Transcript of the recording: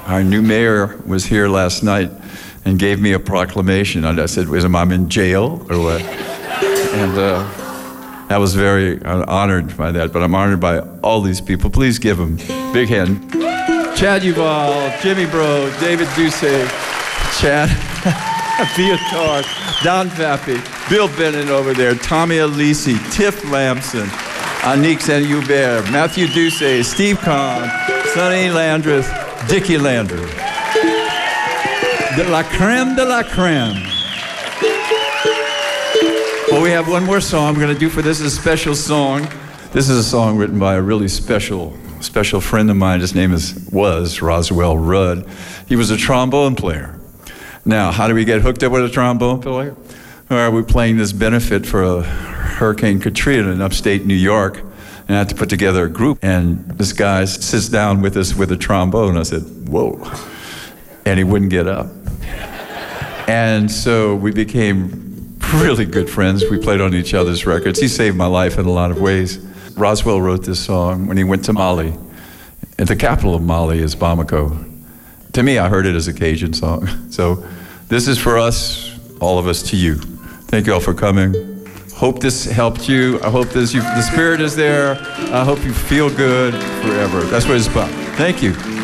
Our new mayor was here last night and gave me a proclamation. And I said, am I in jail or what? And I was very honored by that, but I'm honored by all these people. Please give them a big hand. Chad Uval, Jimmy Bro, David Ducey, Chad Viatar, Don Vappy, Bill Bennett over there, Tommy Alisi, Tiff Lamson, Anik Saint-Hubert, Matthew Ducey, Steve Kahn, Sonny Landreth, Dickie Landry. De la creme de la creme. Well, we have one more song I'm going to do for this. Is a special song. This is a song written by a really special friend of mine. His name was Roswell Rudd. He was a trombone player. Now, how do we get hooked up with a trombone player? We're playing this benefit for Hurricane Katrina in upstate New York, and I had to put together a group. And this guy sits down with us with a trombone. I said, whoa. And he wouldn't get up. And so we became really good friends. We played on each other's records. He saved my life in a lot of ways. Roswell wrote this song when he went to Mali. And the capital of Mali is Bamako. To me, I heard it as a Cajun song. So this is for us, all of us, to you. Thank you all for coming. Hope this helped you. I hope the spirit is there. I hope you feel good forever. That's what it's about. Thank you.